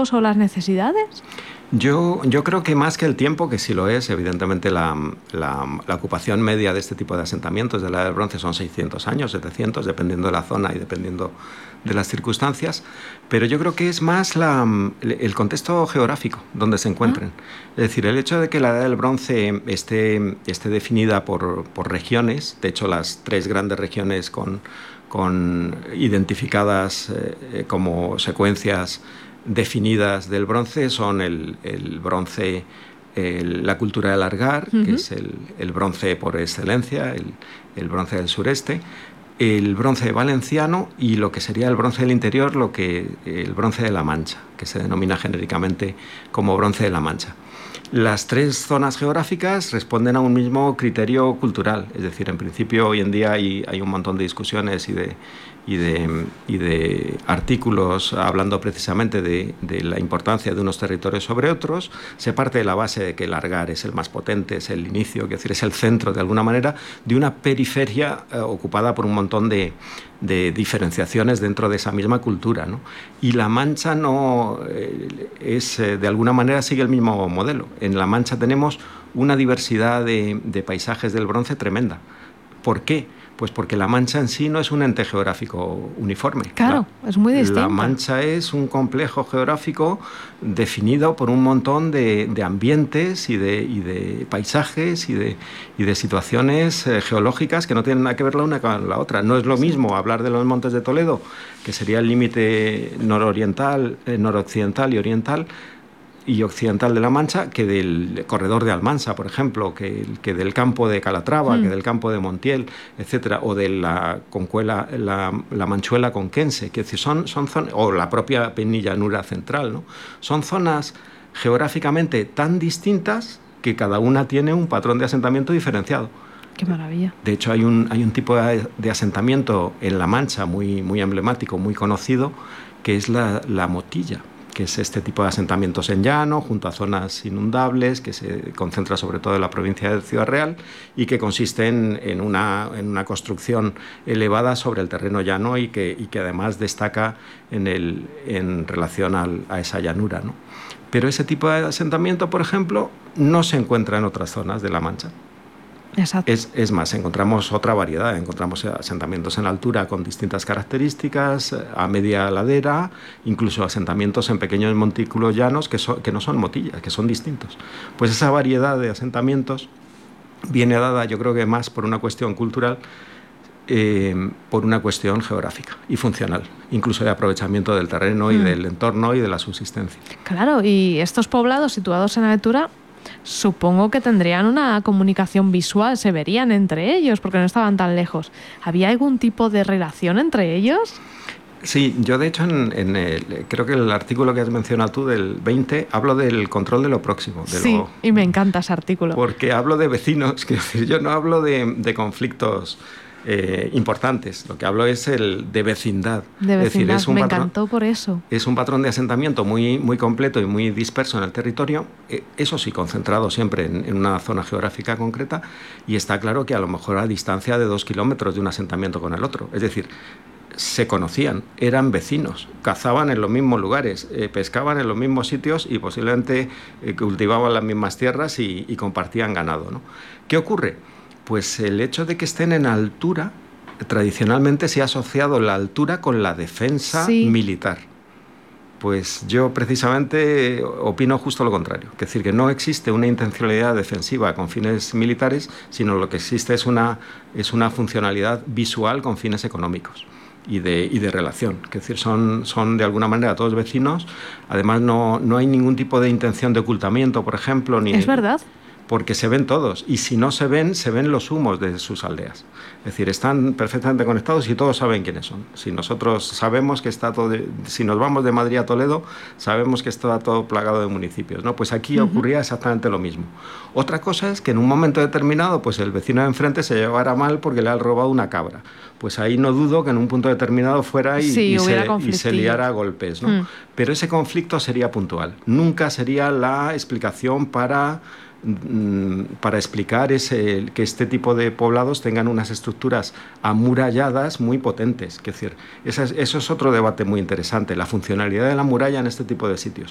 tiempos o las necesidades? Yo creo que más que el tiempo, que sí lo es, evidentemente la ocupación media de este tipo de asentamientos de la Edad del Bronce son 600 años, 700, dependiendo de la zona y dependiendo de las circunstancias, pero yo creo que es más el contexto geográfico donde se encuentren. Es decir, el hecho de que la Edad del Bronce esté definida por regiones, de hecho las 3 grandes regiones con identificadas como secuencias definidas del bronce son el bronce, la cultura del Argar, que es el bronce por excelencia, el bronce del sureste, el bronce valenciano y lo que sería el bronce del interior, el bronce de la Mancha, que se denomina genéricamente como bronce de la Mancha. Las 3 zonas geográficas responden a un mismo criterio cultural, es decir, en principio hoy en día hay un montón de discusiones y de artículos hablando precisamente de la importancia de unos territorios sobre otros. Se parte de la base de que el Argar es el más potente, es el inicio, es decir, es el centro de alguna manera de una periferia ocupada por un montón de diferenciaciones dentro de esa misma cultura, ¿no? Y la Mancha no de alguna manera sigue el mismo modelo. En la Mancha tenemos una diversidad de paisajes del bronce tremenda. ¿Por qué? Pues porque la Mancha en sí no es un ente geográfico uniforme. Claro, es muy distinta. La Mancha es un complejo geográfico definido por un montón de ambientes y de paisajes y de situaciones geológicas que no tienen nada que ver la una con la otra. No es lo mismo hablar de los Montes de Toledo, que sería el límite noroccidental y oriental y occidental de la Mancha, que del corredor de Almansa, por ejemplo, que del campo de Calatrava, que del campo de Montiel, etcétera, o de la concuela, la Manchuela conquense, que son zonas, o la propia penillanura central, ¿no? Son zonas geográficamente tan distintas que cada una tiene un patrón de asentamiento diferenciado. ¡Qué maravilla! De hecho, hay un tipo de asentamiento en la Mancha muy emblemático, muy conocido, que es la Motilla, que es este tipo de asentamientos en llano, junto a zonas inundables, que se concentra sobre todo en la provincia de Ciudad Real y que consiste en una construcción elevada sobre el terreno llano y que además destaca en relación a esa llanura, ¿no? Pero ese tipo de asentamiento, por ejemplo, no se encuentra en otras zonas de la Mancha. Exacto. Es más, encontramos otra variedad, encontramos asentamientos en altura con distintas características, a media ladera, incluso asentamientos en pequeños montículos llanos que no son motillas, que son distintos. Pues esa variedad de asentamientos viene dada, yo creo que más por una cuestión cultural, por una cuestión geográfica y funcional, incluso de aprovechamiento del terreno y del entorno y de la subsistencia. Claro, y estos poblados situados en altura supongo que tendrían una comunicación visual, se verían entre ellos porque no estaban tan lejos. ¿Había algún tipo de relación entre ellos? Sí, yo de hecho creo que el artículo que has mencionado tú del 20 hablo del control de lo próximo. Y me encanta ese artículo. Porque hablo de vecinos, quiero decir, yo no hablo de conflictos importantes, lo que hablo es de vecindad. De vecindad, es decir, me encantó por eso. Es un patrón de asentamiento muy completo y muy disperso en el territorio, eso sí, concentrado siempre en una zona geográfica concreta, y está claro que a lo mejor a distancia de 2 kilómetros de un asentamiento con el otro. Es decir, se conocían, eran vecinos, cazaban en los mismos lugares, pescaban en los mismos sitios y posiblemente cultivaban las mismas tierras y compartían ganado, ¿no? ¿Qué ocurre? Pues el hecho de que estén en altura, tradicionalmente se ha asociado la altura con la defensa militar. Pues yo precisamente opino justo lo contrario, es decir, que no existe una intencionalidad defensiva con fines militares, sino lo que existe es una funcionalidad visual con fines económicos y de relación. Es decir, son de alguna manera todos vecinos, además no hay ningún tipo de intención de ocultamiento, por ejemplo. ¿Es verdad? Porque se ven todos, y si no se ven los humos de sus aldeas. Es decir, están perfectamente conectados y todos saben quiénes son. Si nosotros sabemos que está todo, si nos vamos de Madrid a Toledo, sabemos que está todo plagado de municipios, ¿no? Pues aquí ocurría exactamente lo mismo. Otra cosa es que en un momento determinado, pues el vecino de enfrente se llevara mal porque le ha robado una cabra. Pues ahí no dudo que en un punto determinado fuera y se liara a golpes, ¿no? Pero ese conflicto sería puntual. Nunca sería la explicación para explicar que este tipo de poblados tengan unas estructuras amuralladas muy potentes. Es decir, eso es otro debate muy interesante, la funcionalidad de la muralla en este tipo de sitios.